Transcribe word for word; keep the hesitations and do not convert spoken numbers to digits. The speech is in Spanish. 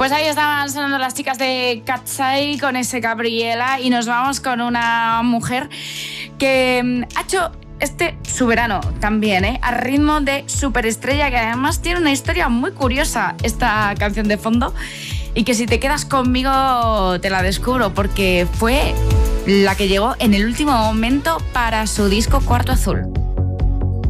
Pues ahí estaban sonando las chicas de Katsai con ese Gabriela y nos vamos con una mujer que ha hecho este su verano también, ¿eh? A ritmo de superestrella, que además tiene una historia muy curiosa esta canción de fondo y que si te quedas conmigo te la descubro porque fue la que llegó en el último momento para su disco Cuarto Azul.